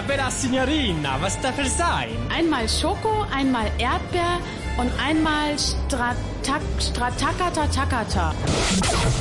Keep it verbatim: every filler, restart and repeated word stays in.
bella Signorina, was darf es sein? Einmal Schoko, einmal Erdbeer und einmal Stratak, Stratakata Takata.